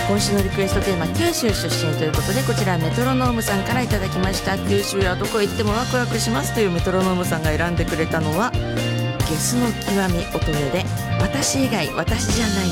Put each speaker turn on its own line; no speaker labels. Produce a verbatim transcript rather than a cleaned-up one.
今週のリクエストテーマ、九州出身ということで、こちらメトロノームさんからいただきました。九州はどこへ行ってもワクワクしますというメトロノームさんが選んでくれたのは、ゲスの極み乙女で私以外私じゃない